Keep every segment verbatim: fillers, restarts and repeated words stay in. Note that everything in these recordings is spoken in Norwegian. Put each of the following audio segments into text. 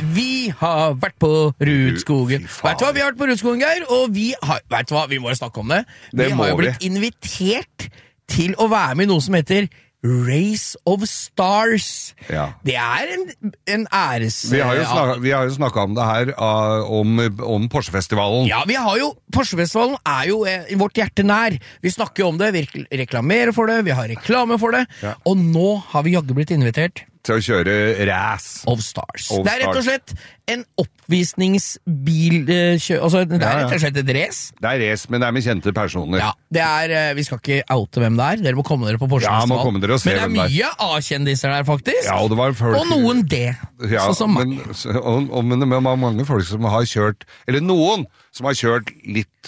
Vi har vært på Rudskogen. Vet du hva, vi har vært på Rudskogen, Geir, og vi har, vet du hva, vi må jo snakke om det. Det vi må har jo blitt vi. invitert til å være med i noe som heter Race of Stars. Ja. Det er en, en æres... Vi har jo snakket, vi har jo snakket om det her, uh, om, om Porsche-festivalen. Ja, vi har jo, Porsche-festivalen er jo eh, i vårt hjerte nær. Vi snakker jo om det, vi reklamerer for det, vi har reklame for det, Ja. og nå har vi jaggu blitt invitert Til å kjøre race. of Stars. Of det er rett og Stars. slett en oppvisningsbil, eh, kjø, altså det er Ja, ja. rett og slett et race. Det er race, men det er med kjente personer. Ja, det er, eh, vi skal ikke oute hvem det er, dere må komme dere på Ja, Porsche-festivalen. må komme dere og se Men det er hvem det er. mye A-kjendiser der, faktisk. Ja, og det var folk... Og noen D, Ja, sånn som meg. men, så- og, og, men det er mange folk som har kjørt, eller noen som har kjørt litt,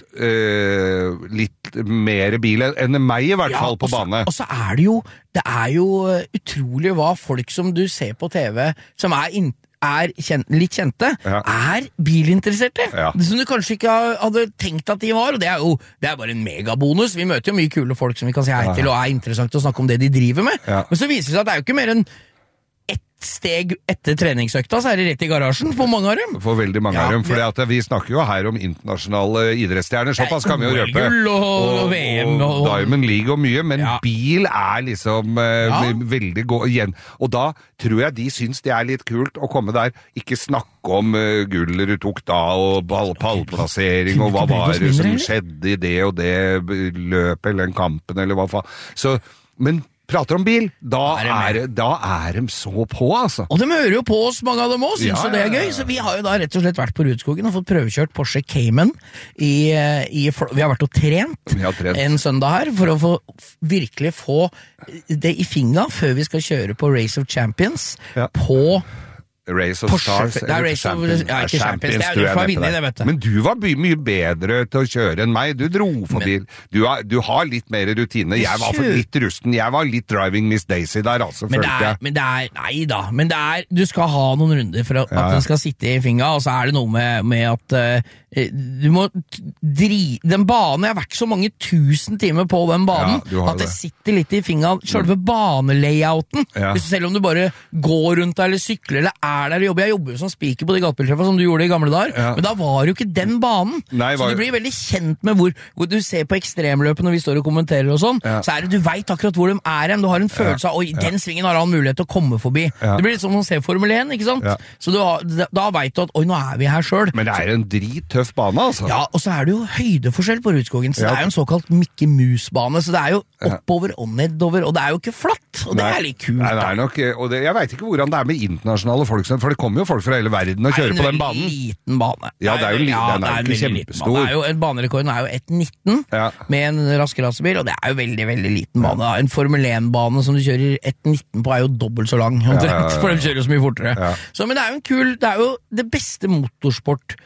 eh, litt mer bil enn meg i hvert Ja, fall på og så- bane. Og så er det jo, det er jo uh, utrolig hva folk som du ser på T V, som er, inn, er kjent, litt kjente, Ja. er bilinteresserte. Ja. Som du kanskje ikke ha- hadde tenkt at de var, og det er jo det er bare en megabonus. Vi møter jo mye kule folk som vi kan si hei til, og er interessant å snakke om det de driver med. Ja. Men så viser det seg at det er jo ikke mer enn ett steg etter treningsøkta, så er det rett i garasjen for mange av dem. For veldig mange Ja, av dem, vi- fordi at vi snakker jo her om internasjonale idrettsstjerner, såpass kan vi jo røpe. O L-gull og V M og- og Diamond League og mye, men Ja. bil er liksom eh, Ja. veldig god igjen. Og da tror jeg de syns det er litt kult å komme der, ikke snakke om uh, gullet du tok da, og ball, pallplassering, og hva Kunne ikke var brydd det oss som mindre, skjedde i det og det løpet, eller den kampen, eller hva faen. Så, men prater om bil, da Da er er, det da er de så på, altså. Og de hører jo på oss, mange av dem også, synes Ja, jo det er ja, ja, gøy. ja. Så vi har jo da rett og slett vært på Rudskogen og fått prøvekjørt Porsche Cayman. I, i, vi har vært og trent, Vi har trent. en søndag her, for å få, virkelig få det i finga før vi skal kjøre på Race of Champions Ja. på Race of Porsche- Stars. det er eller Race of- Champions. ja, ikke Champions, det er tror du jeg som har neppe vunnet det, vet du. Men du var by, mye bedre til å kjøre enn meg. Du dro forbi. Du, har- du har litt mer rutine. Jeg var for Kjør. litt rusten. Jeg var litt driving Miss Daisy der, altså, Men det følte er, jeg. men det er, nei da, men det er, du skal ha noen runder for at Ja, ja. den skal sitte i finga, og så er det noe med, med at eh, du må t- dri... Den banen, jeg har vært så mange tusen timer på den banen, Ja, du har at det det. sitter litt i finga, selve banelayouten. Ja. Hvis, selv om du bare går rundt der, eller sykler, eller er der og jobber. Jeg jobber jo som speaker på de gatebiltreffene som du gjorde i gamle dager, Ja. men da var jo ikke den banen. Nei, så var- du blir veldig kjent med hvor, hvor du ser på ekstremløpet når vi står og kommenterer og sånn, Ja. så er det, du vet akkurat hvor de er hen, du har en følelse av, oi, den svingen har han mulighet til å komme forbi. Ja. Det blir litt som å se Formel én, ikke sant? Ja. Så du har, da, da vet du at, oi, nå er vi her selv. Men det er en drittøff bane, altså. Ja, og så er det jo høydeforskjell på Rudskogen, så Ja. det er jo en såkalt Mickey Mouse-bane, så det er jo oppover og nedover, og det er jo ikke flatt, og det Nei. er litt kult. Nei, det da. er nok, og det, jeg vet ikke hvordan det er med internasjonale folk, for det kommer jo folk fra hele verden og kjører Det på er den en banen. veldig liten bane. Ja, det er jo li- den er jo det ikke en veldig liten kjempestor. bane. Det er jo, en banerekorden er jo ett nitten Ja. med en rask racerbil, og det er jo veldig, veldig liten bane. da. En Formel én-bane som du kjører ett nitten på er jo dobbelt så lang, omtrent, Ja, ja, ja. for de kjører jo så mye fortere. Ja. Så, men det er jo en kul, det er jo det beste motorsport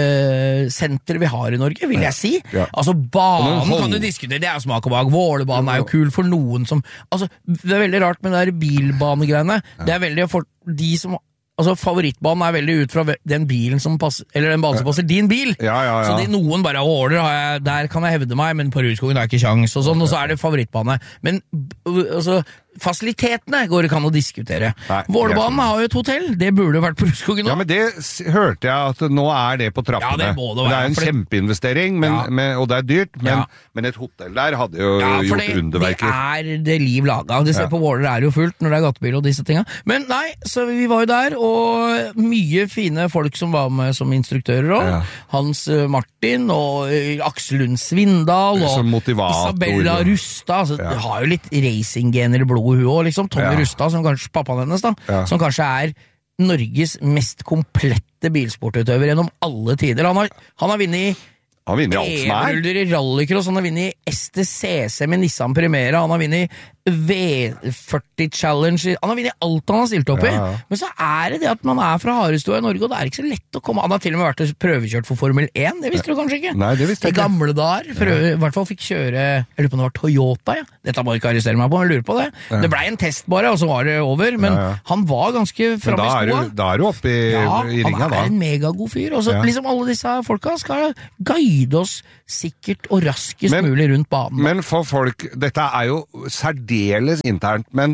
eh, senteret vi har i Norge, vil jeg si. Ja. Altså, Og banen den hold- kan du diskutere, det er jo smak og bak. Vålebanen er jo kul for noen som Altså, det er veldig rart med de der bilbanegreiene. Det er veldig for de som Altså, favorittbanen er veldig ut fra den bilen som passer, eller den banen som passer din bil. Ja, ja, ja. Så de, noen bare åler, har jeg, der kan jeg hevde meg, men på Rudskogen har jeg ikke sjans, og sånn, og så er det favorittbane. Men b- altså, fasilitetene går ikke an å diskutere. Nei, Vålebanen jeg- har jo et hotell, det burde jo vært på Rudskogen nå. Ja, men det s- hørte jeg at nå er det på trappene. Ja, det må det er være, en for det- kjempeinvestering, men, Ja. med, og det er dyrt, men, Ja. men et hotell der hadde jo Ja, for gjort det, underverker. det er det liv laga. Du ser Ja. på Våler er det jo fullt når det er gatebil og disse tinga. Men nei, så vi var jo der, og mye fine folk som var med som instruktører òg. Ja. Hans eh, Martin og eh, Aksel Lund Svindal og Som motivator. Isabella Rustad. Altså, Ja. det har jo litt racinggener i blodet, hun òg, liksom. Tommy Ja. Rustad, som kanskje pappaen hennes, da. Ja. Som kanskje er Norges mest komplette bilsportutøver gjennom alle tider. Han har, han har vunnet Han vinner alt som er. E-ruller i rallycross, han har vunnet S T C C med Nissan Primera, han har vunnet V førti Challenge, han har vunnet alt han har stilt opp i. Ja, ja. Men så er det det at man er fra Harestua i Norge, og det er ikke så lett å komme. Han har til og med vært og prøvekjørt for Formel én, det visste du kanskje ikke? Nei, det visste jeg I ikke. gamle dager, prøve, i hvert fall fikk kjøre, jeg lurer på om det var Toyota, ja. Dette må du ikke arrestere meg på, men jeg lurer på det. Det ble en test bare, og så var det over, men Ja, ja. han var ganske Men frem da i er, skoa. du, da er du oppe i, Ja, i ringa, han da. er en megagod fyr. Og så Ja. liksom alle disse folka skal guide oss sikkert og raskest Men- mulig rundt banen. Men for folk, dette er jo særdeles internt, men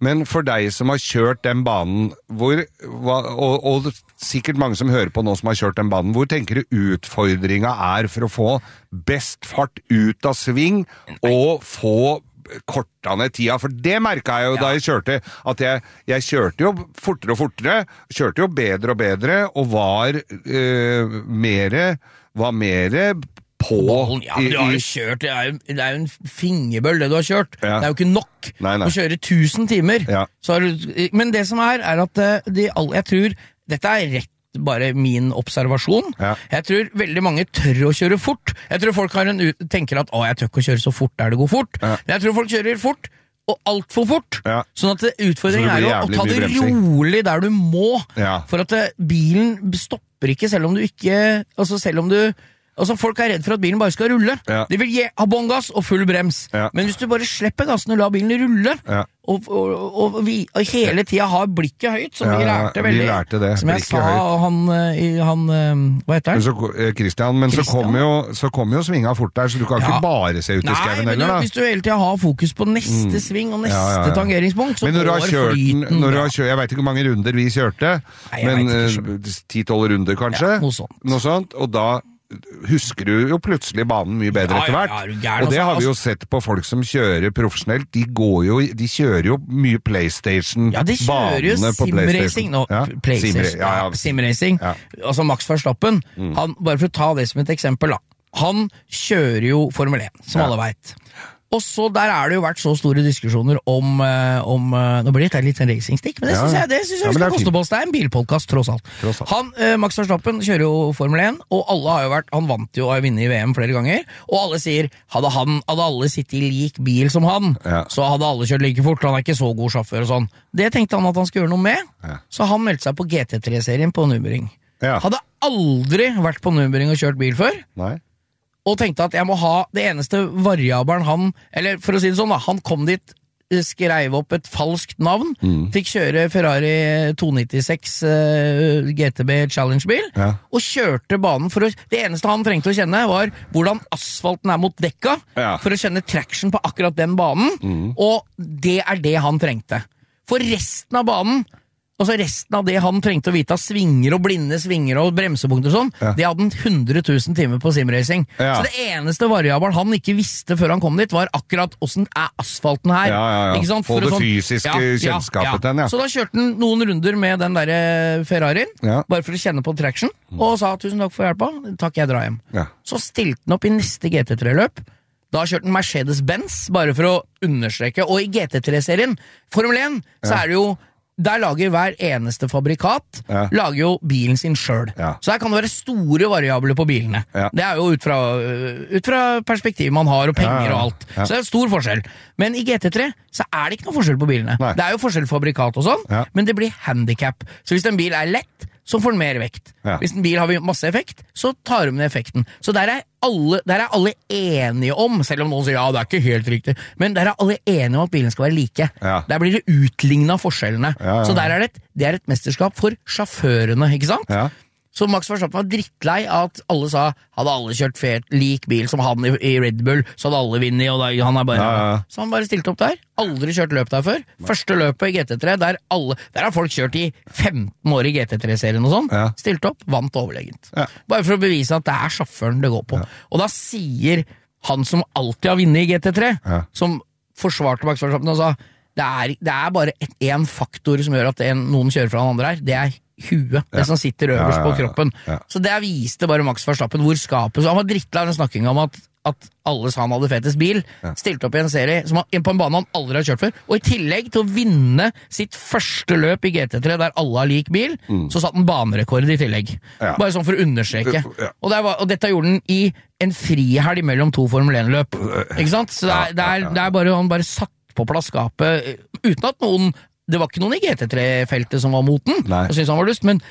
Men for deg som har kjørt den banen, hvor, og, og sikkert mange som hører på nå som har kjørt den banen, hvor tenker du utfordringen er for å få best fart ut av sving og få korta ned tida? For det merket jeg jo ja. da jeg kjørte, at jeg, jeg kjørte jo fortere og fortere, kjørte jo bedre og bedre, og var øh, mere, var mere på Bollen, ja, men du har jo kjørt, det er jo, det er jo en fingerbøll det du har kjørt, ja. det er jo ikke nok nei, nei. å kjøre tusen timer, ja. så har du, men det som er, er at de, jeg tror, dette er rett bare min observasjon, ja. jeg tror veldig mange tør å kjøre fort, jeg tror folk har en, tenker at, å jeg tør ikke å kjøre så fort der det går fort, ja. jeg tror folk kjører fort, og alt for fort, ja. sånn at utfordringen så er å, å ta det rolig der du må, ja. for at bilen stopper ikke selv om du ikke, altså selv om du Altså, folk er redd for at bilen bare skal rulle. Ja. De vil gi, ha båndgass og full brems. Ja. Men hvis du bare slipper gassen og lar bilen rulle, ja. og, og, og, vi, og hele tida har blikket høyt, som ja, vi lærte veldig, vi lærte det. som jeg blikket sa, høyt. han, han, hva heter han? Men så, Christian, men Christian. så kommer jo, så kom jo svinga fort der, så du kan ja. ikke bare se ut i skaven heller, da. Nei, men hvis du hele tida har fokus på neste mm. sving og neste ja, ja, ja. tangeringspunkt, så men når går kjørt, flyten når du har kjørt, jeg vet ikke hvor mange runder vi kjørte, Nei, men ti-tolv runder kanskje, ja, noe sånt. Noe sånt, og da husker du jo plutselig banen mye bedre ja, etter hvert. Ja, ja, og det har vi jo sett på folk som kjører profesjonelt. De går jo, de kjører jo mye PlayStation-banene ja, de kjører jo sim-racing nå. Ja, PlayStation, sim ja, ja. sim-racing. Ja. Altså Max Verstappen, mm. han, bare for å ta det som et eksempel da. Han kjører jo Formel én, som ja. alle vet. Og så der er det jo vært så store diskusjoner om, om nå blir det litt en racing-stikk, men det ja. synes jeg, det synes jeg ja, vi skal koste på oss. Det er en bilpodcast, tross alt. Tross alt. Han, eh, Max Verstappen, kjører jo Formel én, og alle har jo vært, han vant jo å vinne i V M flere ganger, og alle sier, hadde, han, hadde alle sittet i lik bil som han, ja. så hadde alle kjørt like fort, han er ikke så god sjåfør og sånn. Det tenkte han at han skulle gjøre noe med, ja. så han meldte seg på G T tre-serien på Nürburgring. Ja. Hadde aldri vært på Nürburgring og kjørt bil før. Nei. Og tenkte at jeg må ha det eneste variabelen han, eller for å si det sånn da, han kom dit, skrev opp et falskt navn, mm. fikk kjøre Ferrari to nittiseks uh, G T B Challenge-bil, ja. og kjørte banen for å, det eneste han trengte å kjenne var hvordan asfalten er mot dekka, ja. for å kjenne traction på akkurat den banen, mm. og det er det han trengte. For resten av banen, altså resten av det han trengte å vite av svinger og blinde svinger og bremsepunkter og sånn, ja. det hadde han hundre tusen timer på simracing. Ja. Så det eneste variabelen han ikke visste før han kom dit, var akkurat hvordan er asfalten her. Ja, ja, ja. Ikke sant? Få For det sånn, fysiske ja, kjennskapet ja, ja. den, ja. Så da kjørte han noen runder med den der Ferrarien, ja. bare for å kjenne på traction, og sa tusen takk for hjelpa, takk jeg drar hjem. Ja. Så stilte han opp i neste G T tre-løp, da kjørte han Mercedes-Benz, bare for å understreke, og i G T tre-serien, Formel én, så ja. er det jo der lager hver eneste fabrikat ja. lager jo bilen sin selv. Ja. Så her kan det være store variabler på bilene. Ja. Det er jo ut fra, ut fra perspektivet man har, og penger ja, ja. og alt. Ja. Så det er stor forskjell. Men i G T tre så er det ikke noe forskjell på bilene. Nei. Det er jo forskjell fabrikat og sånn, ja. men det blir handicap. Så hvis en bil er lett, så får den mer vekt. Ja. Hvis en bil har masse effekt, så tar de ned effekten. Så der er alle, der er alle enige om, selv om noen sier ja, det er ikke helt riktig, men der er alle enige om at bilen skal være like. Ja. Der blir det utlignet forskjellene. Ja, ja. Så der er det, det er et mesterskap for sjåførene, ikke sant? Ja. Så Max Verstappen var drittlei av at alle sa, hadde alle kjørt fet, lik bil som han i, i Red Bull, så hadde alle vinnet, og da, han er bare... Ja, ja. Så han bare stilte opp der, aldri kjørt løp der før. Første løpet i G T tre, der, alle, der har folk kjørt i femten år i G T tre-serien og sånn, ja. stilte opp, vant overlegent. Ja. Bare for å bevise at det er sjåføren det går på. Ja. Og da sier han som alltid har vunnet i G T tre, Ja. som forsvarte Max Verstappen og sa, det er, det er bare en faktor som gjør at en, noen kjører fra den andre her, det er huet, det ja. som sitter øverst ja, ja, ja. på kroppen. Ja. Så det viste bare Max Verstappen hvor skapet, så han var drittlei av den snakkinga om at, at alle sa han hadde fetest bil, ja. stilte opp i en serie som han, på en bane han aldri har kjørt før, og i tillegg til å vinne sitt første løp i G T tre der alle har lik bil, mm. så satt han banerekord i tillegg. Ja. Bare sånn for å understreke. Ja. Og, det var, og dette gjorde han i en frihelg mellom to Formel én-løp. Ikke sant? Så det er, det er, det er bare, han bare satt på plass skapet, uten at noen det var ikke noen i G T tre-feltet som var mot den, Nei. og syntes han var dust, men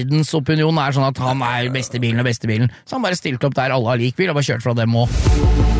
verdensopinionen er sånn at han er beste bilen og beste bilen, så han bare stilte opp der alle har lik bil, og bare kjørt fra dem også.